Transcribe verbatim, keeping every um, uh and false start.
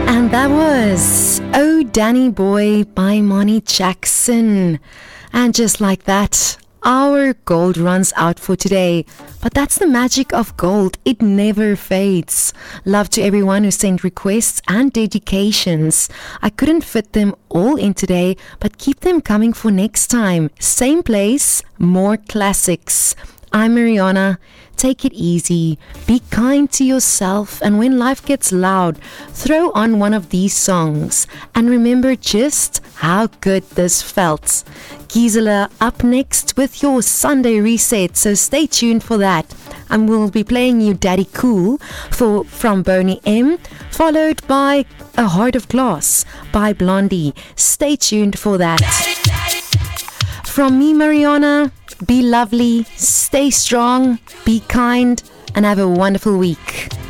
And that was Oh Danny Boy by Monty Jackson. And just like that, our gold runs out for today. But that's the magic of gold. It never fades. Love to everyone who sent requests and dedications. I couldn't fit them all in today, but keep them coming for next time. Same place, more classics. I'm Mariana. Take it easy, be kind to yourself, and when life gets loud, throw on one of these songs and remember just how good this felt. Gisela up next with your Sunday reset, so stay tuned for that. And we'll be playing you Daddy Cool for from Boney M, followed by A Heart of Glass by Blondie. Stay tuned for that. From me, Mariana, be lovely, stay strong, be kind, and have a wonderful week.